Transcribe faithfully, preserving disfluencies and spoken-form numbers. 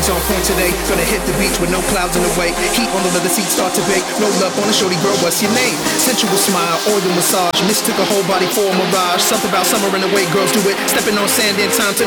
vibes on point today. Gonna hit the beach with no clouds in the way. Heat on the leather seat start to bake. No love on the shorty girl, what's your name? Sensual smile, oil massage. Mistook a whole body for a mirage. Something about summer and the way girls do it. Stepping on sand in time to